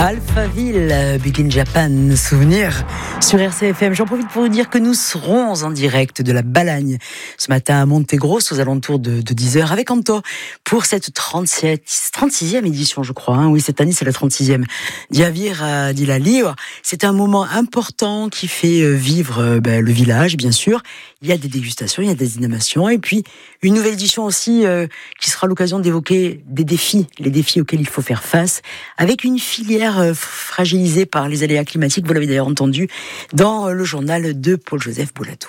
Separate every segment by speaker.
Speaker 1: Alphaville, Big in Japan, souvenir sur RCFM. J'en profite pour vous dire que nous serons en direct de la Balagne ce matin à Montegrosse aux alentours de 10h avec Anto pour cette 36e édition, je crois. Oui, cette année c'est la 36e. Diavir di la Liwa. C'est un moment important qui fait vivre le village, bien sûr. Il y a des dégustations, il y a des animations et puis une nouvelle édition aussi qui sera l'occasion d'évoquer des défis, les défis auxquels il faut faire face avec une filière fragilisée par les aléas climatiques. Vous l'avez d'ailleurs entendu dans le journal de Paul-Joseph Boulatou.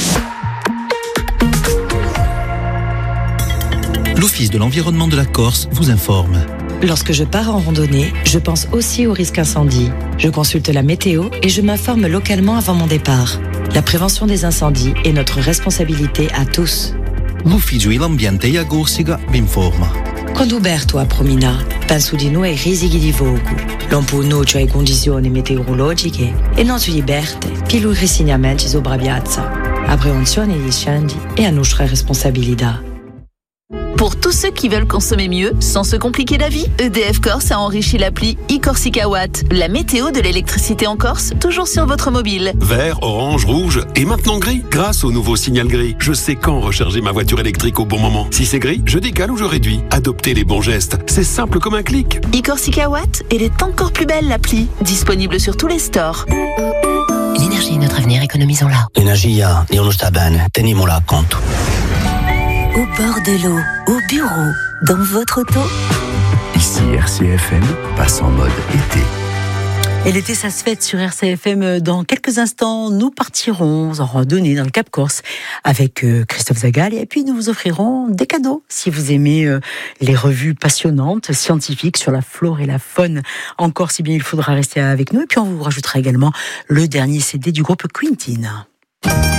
Speaker 2: L'Office de l'environnement de la Corse vous informe.
Speaker 3: Lorsque je pars en randonnée, je pense aussi au risque incendie. Je consulte la météo et je m'informe localement avant mon départ. La prévention des incendies est notre responsabilité à tous.
Speaker 2: L'Ufficio dell'Ambiente e Corsica vi informa.
Speaker 3: Quando Uberto a promina, penso di noi ai rischi di vogo. Non può nuocere alle condizioni meteorologiche e non si liberte che lui resignamenti sopra piazza. A prevenzione degli incendi è a nostra responsabilità.
Speaker 4: Pour tous ceux qui veulent consommer mieux, sans se compliquer la vie, EDF Corse a enrichi l'appli e-Corsica Watt. La météo de l'électricité en Corse, toujours sur votre mobile.
Speaker 5: Vert, orange, rouge et maintenant gris. Grâce au nouveau signal gris, je sais quand recharger ma voiture électrique au bon moment. Si c'est gris, je décale ou je réduis. Adoptez les bons gestes. C'est simple comme un clic.
Speaker 4: e-Corsica Watt, elle est encore plus belle l'appli. Disponible sur tous les stores.
Speaker 6: L'énergie est notre avenir, économisons-la.
Speaker 7: L'energia non lo sta bene, teniamola a conto.
Speaker 6: Au bord de l'eau, au bureau, dans votre auto.
Speaker 8: Ici RCFM passe en mode été.
Speaker 1: Et l'été, ça se fête sur RCFM. Dans quelques instants, nous partirons en randonnée dans le Cap Corse avec Christophe Zagal. Et puis, nous vous offrirons des cadeaux si vous aimez les revues passionnantes, scientifiques sur la flore et la faune en Corse. Eh bien, il faudra rester avec nous. Et puis, on vous rajoutera également le dernier CD du groupe Quintin.